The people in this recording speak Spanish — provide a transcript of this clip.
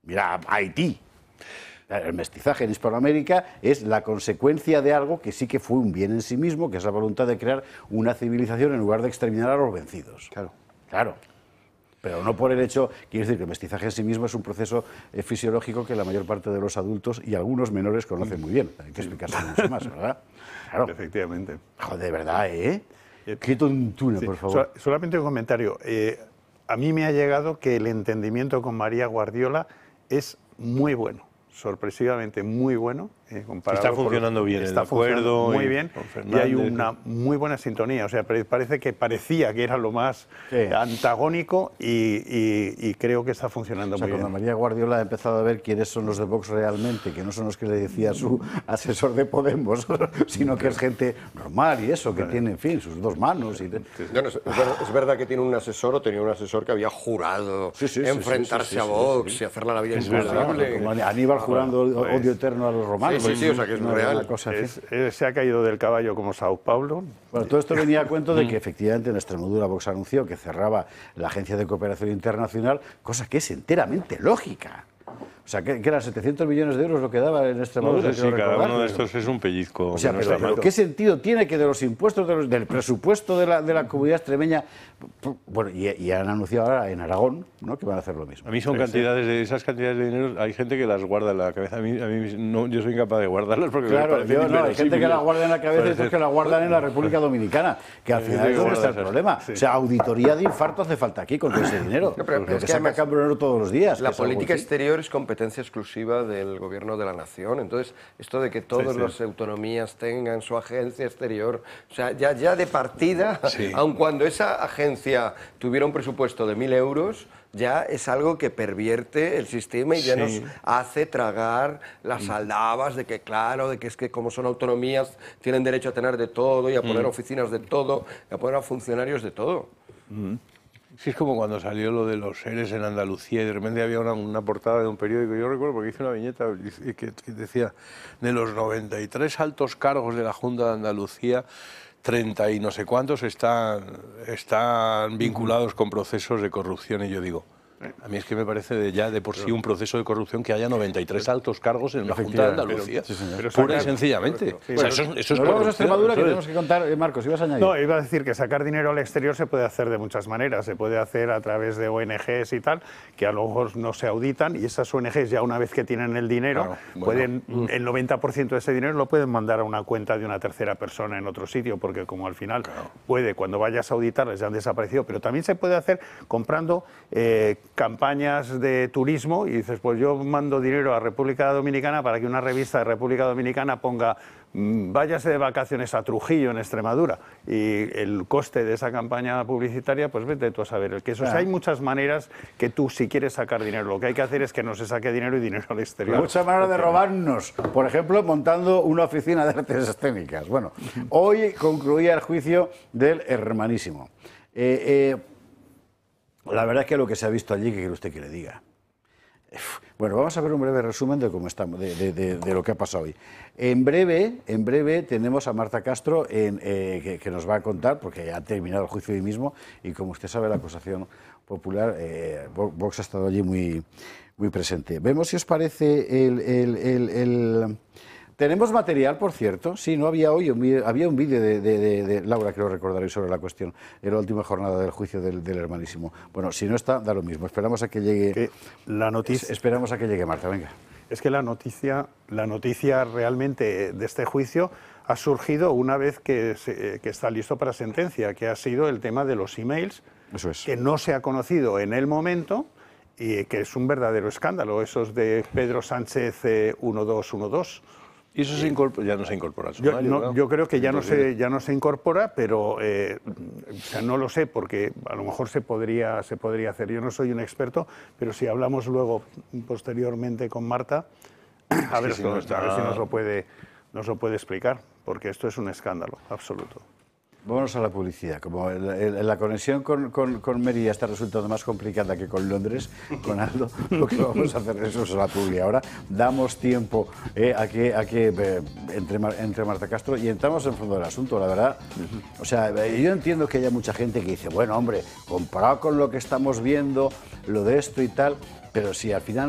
Mira a Haití. El mestizaje en Hispanoamérica es la consecuencia de algo que sí que fue un bien en sí mismo, que es la voluntad de crear una civilización en lugar de exterminar a los vencidos. Claro. Pero no por el hecho, quiero decir que el mestizaje en sí mismo es un proceso fisiológico que la mayor parte de los adultos y algunos menores conocen muy bien. Hay que explicarse mucho más, ¿verdad? Claro. Efectivamente. Joder, de verdad, ¿eh? Qué tontuna, por favor. Solamente un comentario. A mí me ha llegado que el entendimiento con María Guardiola es muy bueno. Sorpresivamente muy bueno. Está funcionando bien el acuerdo. Muy bien. Y hay una muy buena sintonía. O sea, parece que parecía que era lo más antagónico y creo que está funcionando muy bien. Cuando María Guardiola ha empezado a ver quiénes son los de Vox realmente, que no son los que le decía su asesor de Podemos, sino que es gente normal y eso, que tiene, en fin, sus dos manos. Es verdad que tiene un asesor o tenía un asesor que había jurado enfrentarse a Vox y hacerle la vida imposible. Como Aníbal jurando odio eterno a los romanos. Sí, o sea que es muy real. Se ha caído del caballo como Sao Paulo. Bueno, todo esto venía a cuento de que efectivamente en Extremadura Vox anunció que cerraba la Agencia de Cooperación Internacional, cosa que es enteramente lógica. O sea, que eran 700 millones de euros lo que daba en Extremadura. No sé si cada uno de estos es un pellizco. O sea, pero ¿qué sentido tiene que de los impuestos, del presupuesto de la comunidad extremeña, bueno, y han anunciado ahora en Aragón, ¿no?, que van a hacer lo mismo? A mí son cantidades de esas cantidades de dinero, hay gente que las guarda en la cabeza. A mí no, yo soy incapaz de guardarlas porque claro, hay gente que las guarda en la cabeza y otros que las guardan en la República Dominicana, que al final es donde está el problema. O sea, auditoría de infarto hace falta aquí con todo ese dinero. Pero que saca Cambronero todos los días. La política exterior es competencia exclusiva del gobierno de la nación. Entonces, esto de que todas las autonomías tengan su agencia exterior, o sea, ya de partida, aun cuando esa agencia tuviera un presupuesto de 1.000 euros, ya es algo que pervierte el sistema y ya nos hace tragar las aldabas de que, claro, de que es que como son autonomías tienen derecho a tener de todo y a poner oficinas de todo, y a poner a funcionarios de todo. Sí, es como cuando salió lo de los seres en Andalucía y de repente había una portada de un periódico, yo recuerdo porque hice una viñeta que decía, de los 93 altos cargos de la Junta de Andalucía, 30 y no sé cuántos están vinculados con procesos de corrupción, y yo digo, a mí es que me parece ya de por sí un proceso de corrupción que haya 93 altos cargos en la Junta de Andalucía, pura y sencillamente. Eso es vamos a Extremadura, que tenemos que contar, Marcos, ¿ibas a añadir? No, iba a decir que sacar dinero al exterior se puede hacer de muchas maneras. Se puede hacer a través de ONGs y tal, que a lo mejor no se auditan, y esas ONGs ya una vez que tienen el dinero, pueden el 90% de ese dinero lo pueden mandar a una cuenta de una tercera persona en otro sitio, porque como al final puede, cuando vayas a auditarles ya han desaparecido, pero también se puede hacer comprando campañas de turismo y dices, pues yo mando dinero a República Dominicana para que una revista de República Dominicana ponga váyase de vacaciones a Trujillo en Extremadura, y el coste de esa campaña publicitaria, pues vete tú a saber el queso. O sea, hay muchas maneras que tú, si quieres sacar dinero, lo que hay que hacer es que no se saque dinero y dinero al exterior. Muchas maneras de robarnos, por ejemplo, montando una oficina de artes escénicas. Bueno, hoy concluía el juicio del hermanísimo. La verdad es que lo que se ha visto allí, ¿qué quiere usted que le diga? Bueno, vamos a ver un breve resumen de cómo estamos, de lo que ha pasado hoy. En breve tenemos a Marta Castro que nos va a contar, porque ya ha terminado el juicio hoy mismo, y como usted sabe, la acusación popular, Vox ha estado allí muy presente. Vemos si os parece Tenemos material, por cierto. Sí, no había hoy, había un vídeo de Laura, que lo recordaréis, sobre la cuestión de la última jornada del juicio del hermanísimo. Bueno, si no está, da lo mismo. Esperamos a que llegue esperamos a que llegue Marta, venga. Es que la noticia realmente de este juicio ha surgido una vez que está listo para sentencia, que ha sido el tema de los emails, que no se ha conocido en el momento, y que es un verdadero escándalo, esos de Pedro Sánchez 1212. Y eso ya no se incorpora al sumario. Yo creo que ya no se incorpora, pero o sea, no lo sé, porque a lo mejor se podría hacer. Yo no soy un experto, pero si hablamos luego posteriormente con Marta, a ver si nos lo puede explicar, porque esto es un escándalo absoluto. Vámonos a la publicidad. Como la conexión con Mérida está resultando más complicada que con Londres, con Aldo, lo que vamos a hacer es la publicidad. Ahora damos tiempo a que entre Marta Castro y entramos en el fondo del asunto, la verdad. O sea, yo entiendo que haya mucha gente que dice, bueno, hombre, comparado con lo que estamos viendo, lo de esto y tal, pero si al final